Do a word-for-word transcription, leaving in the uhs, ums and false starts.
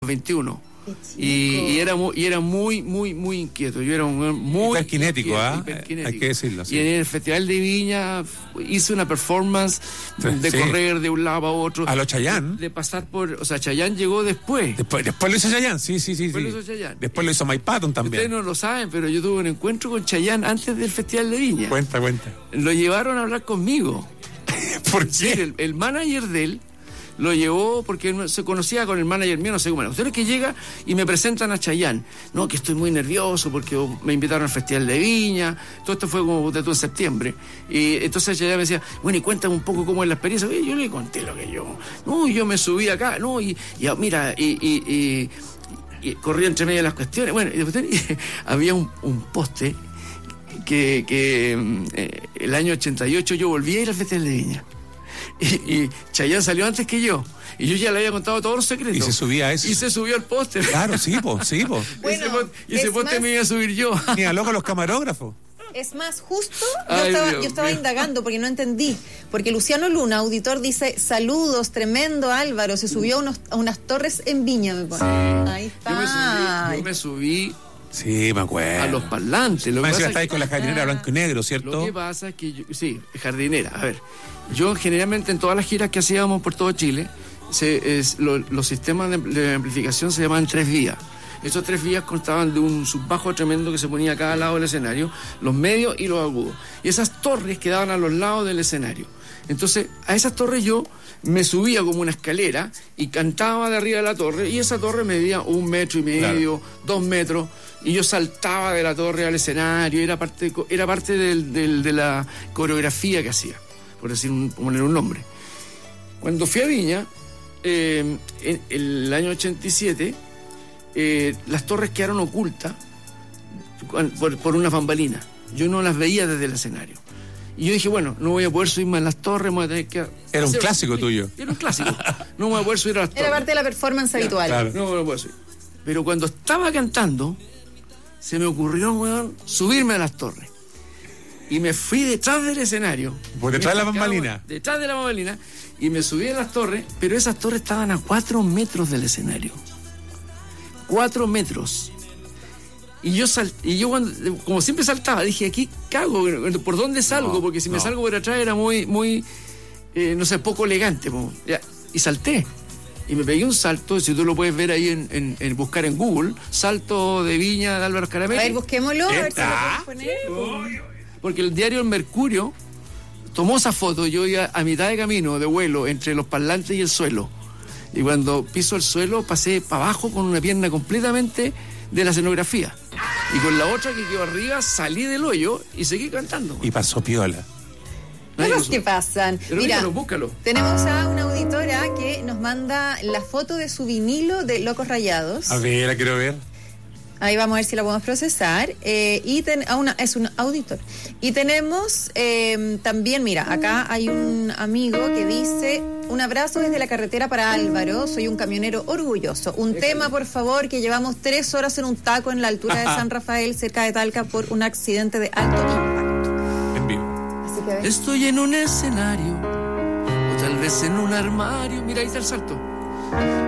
veintiuno. Y, y era muy, y era muy, muy, muy inquieto. Yo era un muy hiperkinético, ¿ah? ¿eh? Hay que decirlo. Sí. Y en el Festival de Viña hice una performance de sí. correr de un lado a otro. A los Chayanne. De, de pasar por, o sea, Chayanne llegó después. Después, después lo hizo Chayanne, sí, sí, sí. Después sí. lo hizo Chayanne. Después lo hizo Mike Patton también. Ustedes no lo saben, pero yo tuve un encuentro con Chayanne antes del Festival de Viña. Cuenta, cuenta. Lo llevaron a hablar conmigo. ¿Por qué? Sí, el, el manager de él lo llevó porque él se conocía con el manager mío, no sé cómo era. Usted es que llega y me presentan a Chayanne. No, que estoy muy nervioso porque me invitaron al Festival de Viña. Todo esto fue como de todo en septiembre. Y entonces Chayanne me decía, bueno, y cuéntame un poco cómo es la experiencia. Y yo le conté lo que yo. No, yo me subí acá, no, y, y mira, y, y, y, y corrí entre medio de las cuestiones. Bueno, y después y, había un, un poste que, que eh, el año ochenta y ocho yo volví a ir al Festival de Viña. Y, y Chayanne salió antes que yo. Y yo ya le había contado todos los secretos. Y se subía a eso. Y se subió al póster. Claro, sí, po, sí, po. Bueno, y ese póster me iba a subir yo. Ni a loco los camarógrafos. Es más, justo yo Ay, estaba, Dios yo estaba mío. indagando porque no entendí. Porque Luciano Luna, auditor, dice: saludos, tremendo Álvaro. Se subió a, unos, a unas torres en Viña, me pone. Sí. Ahí está. Yo me subí, yo me subí Sí, me acuerdo. a los parlantes. Lo Me que decía, pasa está ahí es con la jardinera blanco y negro, ¿cierto? Lo que pasa es que yo, sí, jardinera. A ver, yo generalmente en todas las giras que hacíamos por todo Chile, se, es, lo, los sistemas de, de amplificación se llamaban tres vías. Estos tres vías constaban de un subbajo tremendo que se ponía a cada lado del escenario, los medios y los agudos. Y esas torres quedaban a los lados del escenario. Entonces, a esas torres yo me subía como una escalera y cantaba de arriba de la torre, y esa torre medía un metro y medio, claro. dos metros, y yo saltaba de la torre al escenario, era parte, era parte del, del, de la coreografía que hacía, por decir un, poner un nombre. Cuando fui a Viña, eh, en el año ochenta y siete, eh, las torres quedaron ocultas por, por una bambalina. Yo no las veía desde el escenario. Y yo dije, bueno, no voy a poder subirme a las torres, voy a tener que... Era un clásico un... tuyo. Era un clásico. No me voy a poder subir a las torres. Era parte de la performance ya, habitual. Claro. No me voy a poder subir. Pero cuando estaba cantando, se me ocurrió, weón, subirme a las torres. Y me fui detrás del escenario. ¿Por detrás de la bambalina? Detrás de la bambalina. Y me subí a las torres, pero esas torres estaban a cuatro metros del escenario. Cuatro metros. Y yo sal, y yo cuando, como siempre saltaba, dije, aquí cago, ¿por dónde salgo? No, Porque si no. me salgo por atrás era muy, muy, eh, no sé, poco elegante. Po. Ya, y salté. Y me pegué un salto, si tú lo puedes ver ahí en, en, en buscar en Google, salto de Viña de Álvaro Escaramelli. A ver, busquémoslo, a ver si lo ¿Está? podemos poner. Porque el diario El Mercurio tomó esa foto, yo iba a mitad de camino de vuelo entre los parlantes y el suelo. Y cuando piso el suelo pasé para abajo con una pierna completamente de la escenografía. Y con la otra que quedó arriba salí del hoyo y seguí cantando. Y pasó piola. Cosas que pasan. Pero Mira, búscalo, búscalo. tenemos a una auditora que nos manda la foto de su vinilo de Locos Rayados. A ver, la quiero ver. Ahí vamos a ver si la podemos procesar. Eh, y ten, a una, es un auditor. Y tenemos eh, también, mira, acá hay un amigo que dice: un abrazo desde la carretera para Álvaro, soy un camionero orgulloso. Un Déjale. tema, por favor, que llevamos tres horas en un taco en la altura de San Rafael, cerca de Talca, por un accidente de alto impacto. En vivo. Así que, Estoy en un escenario, o tal vez en un armario. Mira, ahí está el salto.